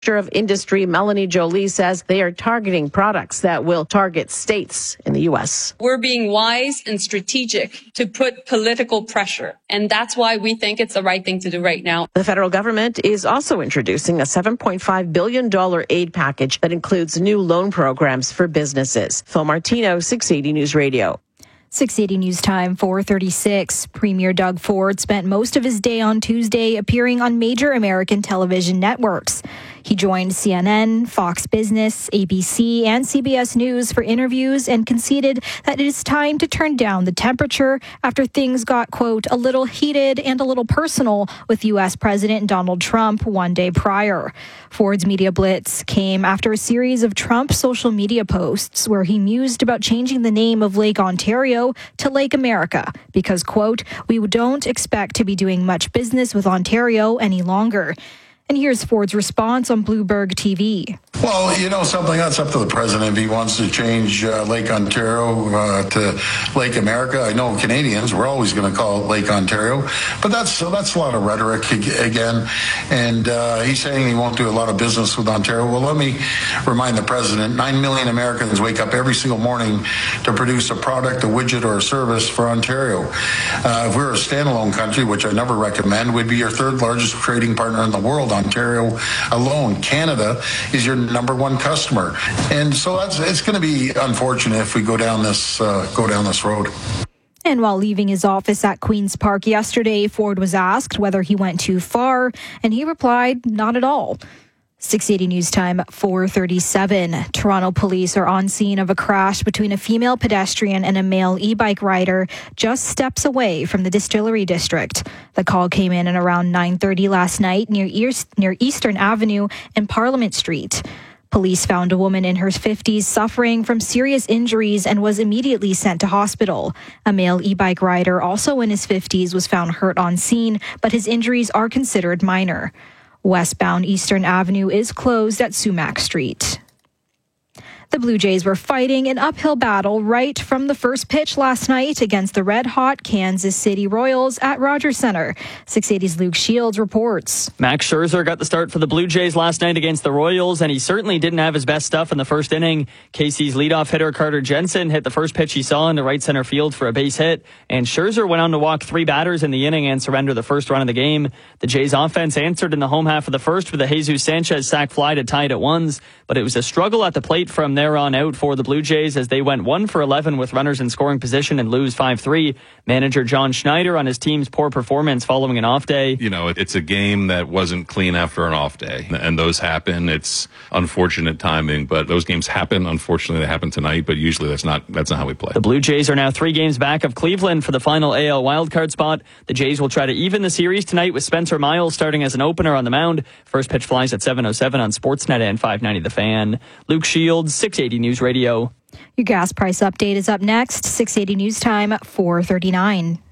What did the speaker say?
of Industry Melanie Jolie says they are targeting products that will target states in the U.S. We're being wise and strategic to put political pressure, and that's why we think it's the right thing to do right now. The federal government is also introducing a $7.5 billion aid package that includes new loan programs for businesses. Phil Martino, 680 News Radio. 680 News Time, 4:36. Premier Doug Ford spent most of his day on Tuesday appearing on major American television networks. He joined CNN, Fox Business, ABC, and CBS News for interviews and conceded that it is time to turn down the temperature after things got, quote, a little heated and a little personal with U.S. President Donald Trump one day prior. Ford's media blitz came after a series of Trump social media posts where he mused about changing the name of Lake Ontario to Lake America because, quote, we don't expect to be doing much business with Ontario any longer. And here's Ford's response on Bloomberg TV. Well, you know something, that's up to the president if he wants to change Lake Ontario to Lake America. I know Canadians, we're always going to call it Lake Ontario, but that's a lot of rhetoric again. And he's saying he won't do a lot of business with Ontario. Well, let me remind the president, 9 million Americans wake up every single morning to produce a product, a widget, or a service for Ontario. If we were a standalone country, which I never recommend, we'd be your third largest trading partner in the world. Ontario alone. Canada is your number one customer. And so it's going to be unfortunate if we go down this road. And while leaving his office at Queen's Park yesterday, Ford was asked whether he went too far, and he replied, not at all. 680 News Time, 4:37. Toronto police are on scene of a crash between a female pedestrian and a male e-bike rider just steps away from the Distillery District. The call came in at around 9:30 last night near Eastern Avenue and Parliament Street. Police found a woman in her 50s suffering from serious injuries and was immediately sent to hospital. A male e-bike rider, also in his 50s, was found hurt on scene, but his injuries are considered minor. Westbound Eastern Avenue is closed at Sumac Street. The Blue Jays were fighting an uphill battle right from the first pitch last night against the red-hot Kansas City Royals at Rogers Center. 680's Luke Shields reports. Max Scherzer got the start for the Blue Jays last night against the Royals, and he certainly didn't have his best stuff in the first inning. KC's leadoff hitter Carter Jensen hit the first pitch he saw into right center field for a base hit, and Scherzer went on to walk 3 batters in the inning and surrender the first run of the game. The Jays offense answered in the home half of the first with a Jesus Sanchez sac fly to tie it at 1s, but it was a struggle at the plate from there on out for the Blue Jays as they went 1 for 11 with runners in scoring position and lose 5-3. Manager John Schneider on his team's poor performance following an off day. You know, it's a game that wasn't clean after an off day, and those happen. It's unfortunate timing, but those games happen. Unfortunately, they happen tonight, but usually that's not how we play. The Blue Jays are now 3 games back of Cleveland for the final AL wildcard spot. The Jays will try to even the series tonight with Spencer Miles starting as an opener on the mound. First pitch flies at 7:07 on Sportsnet and 590 The Fan. Luke Shields, 680 News Radio. Your gas price update is up next. 680 News Time, 4:39.